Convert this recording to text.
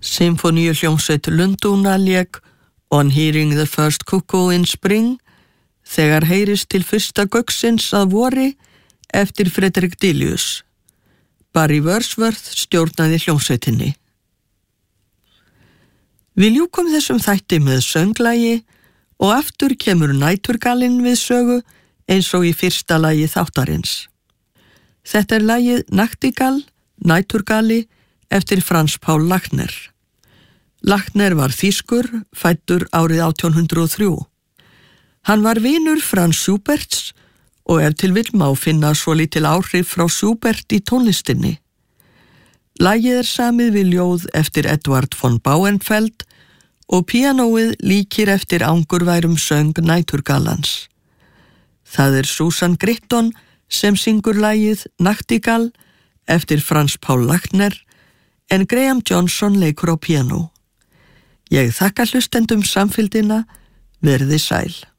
Sinfoníuhljómsveit Lundúna lék On Hearing the First Cuckoo in Spring þegar heyrist til fyrsta gauksins að vori eftir Frederick Delius. Barry Wordsworth stjórnaði hljómsveitinni. Við ljúkum þessum þætti með sönglagi og aftur kemur næturgalinn við sögu eins og í fyrsta lagi þáttarins. Þetta lagið Nachtigall, næturgali, eftir Franz Paul Lachner. Lachner var þýskur, fæddur árið 1803. Hann var vinur Franz Schuberts og ef til vill má finna svolítil áhrif frá Schubert í tónlistinni. Lagið samið við ljóð eftir Edward von Bauernfeld og píanóið líkir eftir angurværum söng næturgallans. Það Susan Gritton sem syngur lagið Nachtigall eftir Franz Paul Lachner en Graham Johnson leikur á píanó. Ég þakka hlustendum samfylgdina, verið sæl.